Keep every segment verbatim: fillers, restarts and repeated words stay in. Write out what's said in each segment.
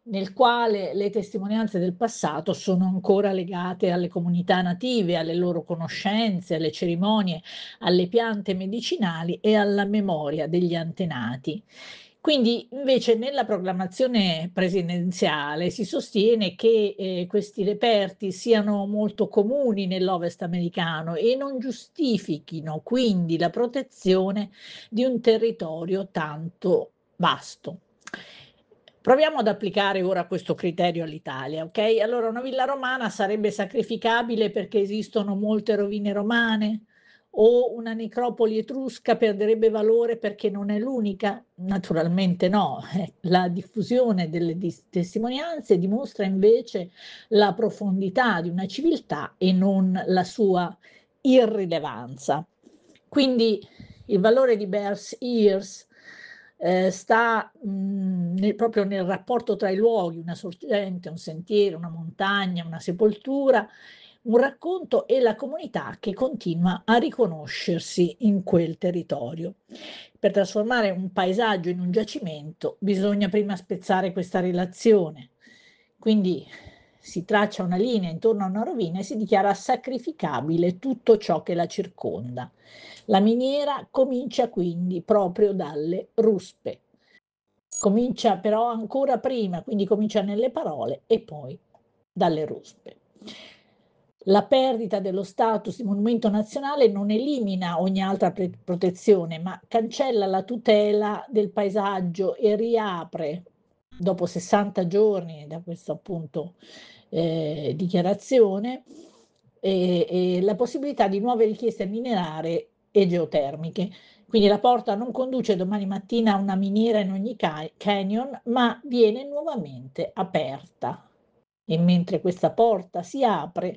nel quale le testimonianze del passato sono ancora legate alle comunità native, alle loro conoscenze, alle cerimonie, alle piante medicinali e alla memoria degli antenati. Quindi invece nella proclamazione presidenziale si sostiene che eh, questi reperti siano molto comuni nell'Ovest americano e non giustifichino quindi la protezione di un territorio tanto vasto. Proviamo ad applicare ora questo criterio all'Italia, ok? Allora, una villa romana sarebbe sacrificabile perché esistono molte rovine romane? O una necropoli etrusca perderebbe valore perché non è l'unica? Naturalmente no. Eh, La diffusione delle dis- testimonianze dimostra invece la profondità di una civiltà e non la sua irrilevanza. Quindi il valore di Bear Ears eh, sta mh, nel- proprio nel rapporto tra i luoghi, una sorgente, un sentiero, una montagna, una sepoltura, un racconto e la comunità che continua a riconoscersi in quel territorio. Per trasformare un paesaggio in un giacimento bisogna prima spezzare questa relazione. Quindi si traccia una linea intorno a una rovina e si dichiara sacrificabile tutto ciò che la circonda. La miniera comincia quindi proprio dalle ruspe. Comincia però ancora prima, quindi comincia nelle parole e poi dalle ruspe. La perdita dello status di monumento nazionale non elimina ogni altra pre- protezione, ma cancella la tutela del paesaggio e riapre, dopo sessanta giorni da questa appunto eh, dichiarazione, e, e la possibilità di nuove richieste minerarie e geotermiche. Quindi la porta non conduce domani mattina a una miniera in ogni ca- canyon, ma viene nuovamente aperta. E mentre questa porta si apre,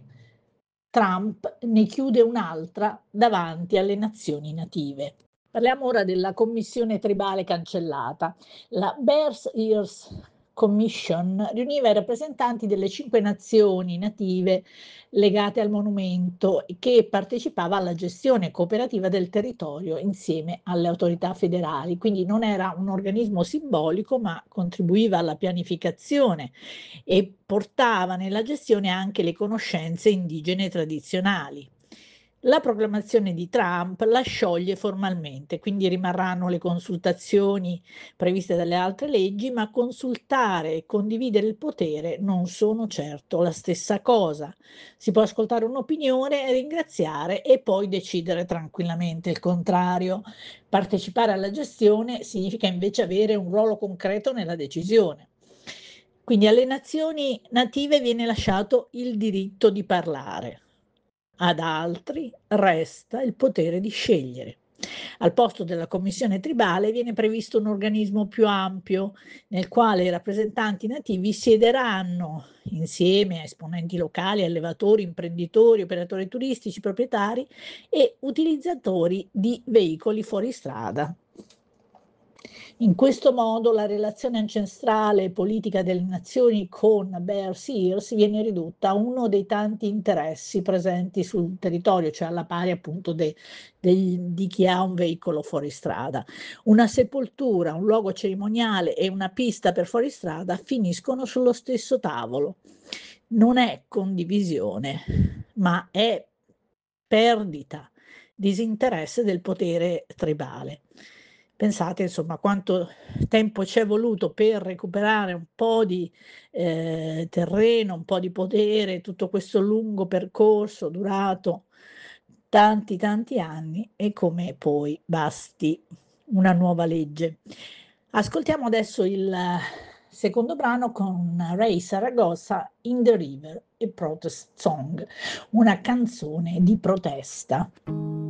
Trump ne chiude un'altra davanti alle nazioni native. Parliamo ora della commissione tribale cancellata. La Bear Ears Commission riuniva i rappresentanti delle cinque nazioni native legate al monumento che partecipava alla gestione cooperativa del territorio insieme alle autorità federali. Quindi non era un organismo simbolico, ma contribuiva alla pianificazione e portava nella gestione anche le conoscenze indigene tradizionali. La proclamazione di Trump la scioglie formalmente, quindi rimarranno le consultazioni previste dalle altre leggi, ma consultare e condividere il potere non sono certo la stessa cosa. Si può ascoltare un'opinione, ringraziare e poi decidere tranquillamente il contrario. Partecipare alla gestione significa invece avere un ruolo concreto nella decisione. Quindi alle nazioni native viene lasciato il diritto di parlare, ad altri resta il potere di scegliere. Al posto della commissione tribale viene previsto un organismo più ampio nel quale i rappresentanti nativi siederanno insieme a esponenti locali, allevatori, imprenditori, operatori turistici, proprietari e utilizzatori di veicoli fuori strada. In questo modo la relazione ancestrale e politica delle nazioni con Bear Seals viene ridotta a uno dei tanti interessi presenti sul territorio, cioè alla pari appunto de- dei- di chi ha un veicolo fuori strada. Una sepoltura, un luogo cerimoniale e una pista per fuoristrada finiscono sullo stesso tavolo. Non è condivisione, ma è perdita, disinteresse del potere tribale. Pensate insomma quanto tempo ci è voluto per recuperare un po' di eh, terreno, un po' di potere, tutto questo lungo percorso durato tanti tanti anni e come poi basti una nuova legge. Ascoltiamo adesso il eh, secondo brano con Ray Saragossa, In the River, e Protest Song, una canzone di protesta.